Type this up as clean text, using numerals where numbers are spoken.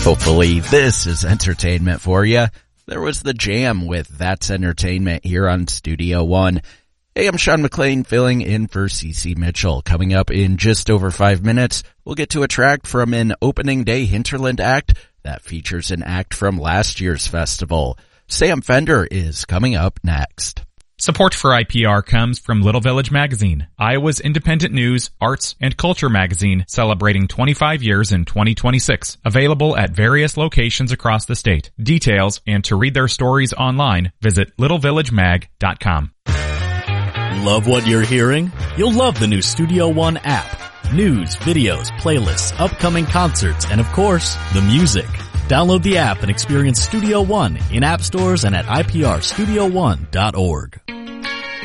Hopefully this is entertainment for you. There was the Jam with That's Entertainment here on Studio One. Hey, I'm Sean McLean filling in for CC Mitchell. Coming up in just over 5 minutes, we'll get to a track from an opening day Hinterland act that features an act from last year's festival. Sam Fender is coming up next. Support for IPR comes from Little Village Magazine, Iowa's independent news, arts, and culture magazine celebrating 25 years in 2026. Available at various locations across the state. Details and to read their stories online, visit littlevillagemag.com. Love what you're hearing? You'll love the new Studio One app. News, videos, playlists, upcoming concerts, and of course, the music. Download the app and experience Studio One in app stores and at iprstudio1.org.